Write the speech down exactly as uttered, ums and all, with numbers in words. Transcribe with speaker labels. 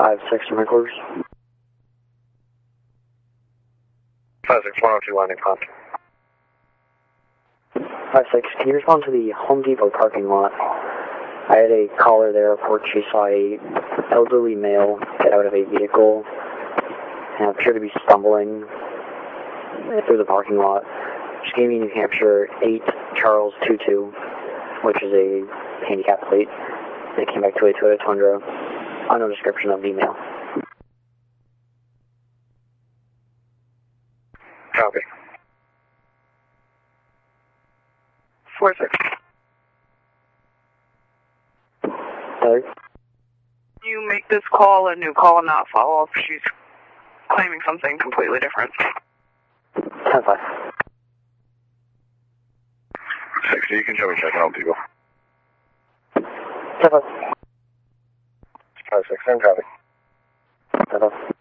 Speaker 1: five six from headquarters.
Speaker 2: five six one oh two landing contact.
Speaker 1: five six, can you respond to the Home Depot parking lot? I had a caller there report she saw a elderly male get out of a vehicle and appeared to be stumbling through the parking lot. She gave me New Hampshire eight Charles two two, which is a handicap plate. They came back to a Toyota Tundra. Unknown description of the male.
Speaker 2: Copy.
Speaker 3: four six.
Speaker 1: Tyler?
Speaker 3: You make this call a new call and not follow up. She's claiming something completely different.
Speaker 1: ten five.
Speaker 2: sixty, you can show me check Home Depot.
Speaker 1: ten five.
Speaker 2: five six, same copy.
Speaker 1: ten five.